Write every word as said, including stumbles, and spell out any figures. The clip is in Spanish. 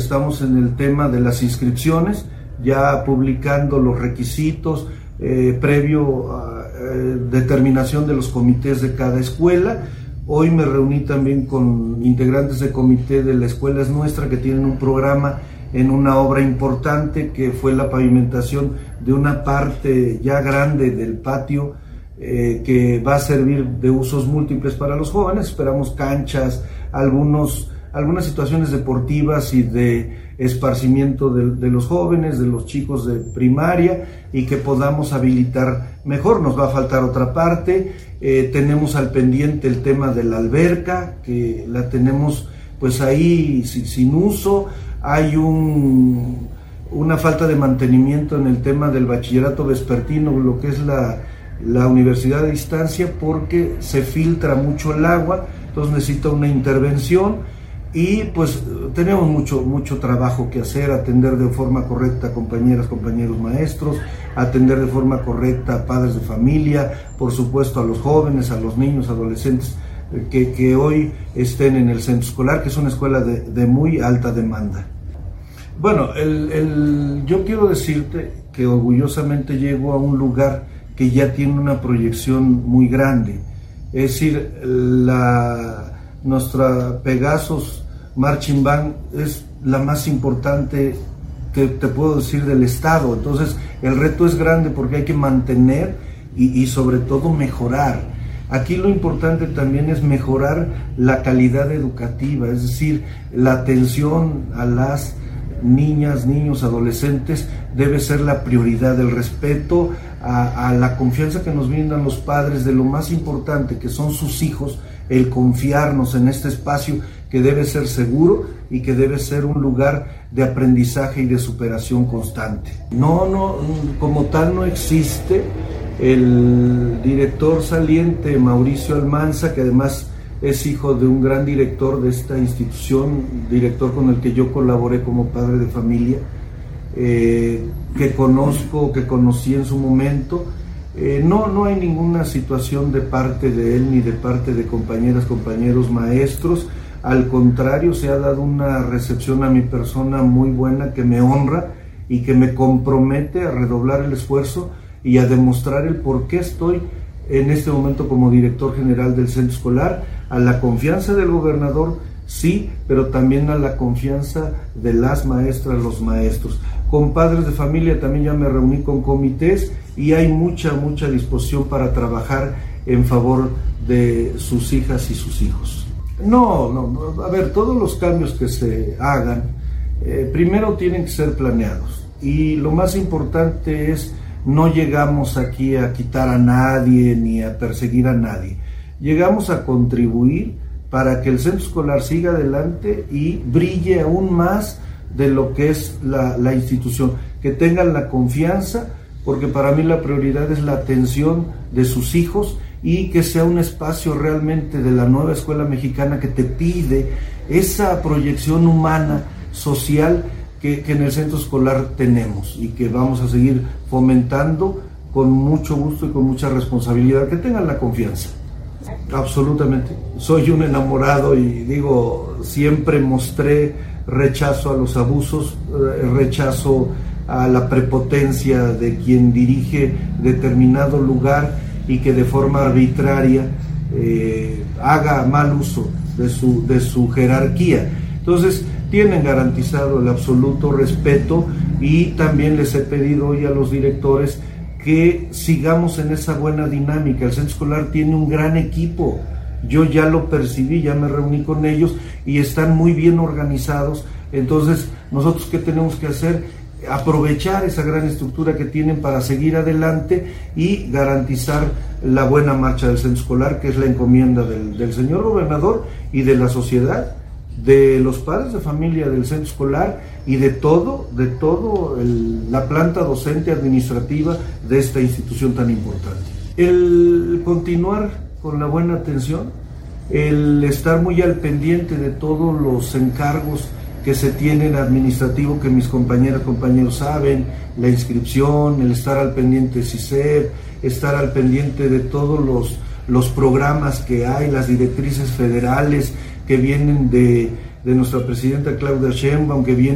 estamos en el tema de las inscripciones, ya publicando los requisitos eh, previo a eh, determinación de los comités de cada escuela. Hoy me reuní también con integrantes del comité de La Escuela Es Nuestra, que tienen un programa en una obra importante que fue la pavimentación de una parte ya grande del patio eh, que va a servir de usos múltiples para los jóvenes. Esperamos canchas, algunos, algunas situaciones deportivas y de esparcimiento de, de los jóvenes, de los chicos de primaria, y que podamos habilitar mejor. Nos va a faltar otra parte. Eh, tenemos al pendiente el tema de la alberca, que la tenemos pues ahí sin, sin uso. Hay un, una falta de mantenimiento en el tema del bachillerato vespertino, lo que es la, la universidad a distancia, porque se filtra mucho el agua, entonces necesita una intervención. Y pues tenemos mucho, mucho trabajo que hacer, atender de forma correcta a compañeras, compañeros maestros, atender de forma correcta a padres de familia, por supuesto a los jóvenes, a los niños, adolescentes que, que hoy estén en el centro escolar, que es una escuela de, de muy alta demanda. Bueno, el, el, yo quiero decirte que orgullosamente llego a un lugar que ya tiene una proyección muy grande, es decir, la, nuestra Pegasos Marching Band es la más importante que te puedo decir del estado. Entonces el reto es grande porque hay que mantener y, y sobre todo mejorar. Aquí lo importante también es mejorar la calidad educativa, es decir, la atención a las niñas, niños, adolescentes debe ser la prioridad, el respeto a, a la confianza que nos brindan los padres de lo más importante que son sus hijos, el confiarnos en este espacio que debe ser seguro y que debe ser un lugar de aprendizaje y de superación constante. No, no, como tal no existe. El director saliente Mauricio Almanza, que además es hijo de un gran director de esta institución, director con el que yo colaboré como padre de familia, eh, que conozco, que conocí en su momento. Eh, no, no hay ninguna situación de parte de él ni de parte de compañeras, compañeros, maestros. Al contrario, se ha dado una recepción a mi persona muy buena, que me honra y que me compromete a redoblar el esfuerzo y a demostrar el por qué estoy en este momento como director general del centro escolar, a la confianza del gobernador, sí, pero también a la confianza de las maestras, los maestros. Con padres de familia también ya me reuní con comités y hay mucha, mucha disposición para trabajar en favor de sus hijas y sus hijos. No, no, a ver, todos los cambios que se hagan, eh, primero tienen que ser planeados, y lo más importante es, no llegamos aquí a quitar a nadie ni a perseguir a nadie, llegamos a contribuir para que el centro escolar siga adelante y brille aún más de lo que es la, la institución, que tengan la confianza, porque para mí la prioridad es la atención de sus hijos, y que sea un espacio realmente de la nueva escuela mexicana que te pide esa proyección humana, social, que, que en el centro escolar tenemos y que vamos a seguir fomentando con mucho gusto y con mucha responsabilidad. Que tengan la confianza. Absolutamente. Soy un enamorado y digo, siempre mostré rechazo a los abusos, rechazo a la prepotencia de quien dirige determinado lugar y que de forma arbitraria eh, haga mal uso de su, de su jerarquía. Entonces tienen garantizado el absoluto respeto, y también les he pedido hoy a los directores que sigamos en esa buena dinámica. El centro escolar tiene un gran equipo, yo ya lo percibí, ya me reuní con ellos y están muy bien organizados. Entonces nosotros, ¿qué tenemos que hacer? Aprovechar esa gran estructura que tienen para seguir adelante y garantizar la buena marcha del centro escolar, que es la encomienda del, del señor gobernador y de la sociedad, de los padres de familia del centro escolar y de todo, de todo el, la planta docente administrativa de esta institución tan importante. El continuar con la buena atención, el estar muy al pendiente de todos los encargos que se tienen administrativo, que mis compañeras, compañeros saben, la inscripción, el estar al pendiente de C I C E P, estar al pendiente de todos los, los programas que hay, las directrices federales que vienen de, de nuestra presidenta Claudia Sheinbaum, que vienen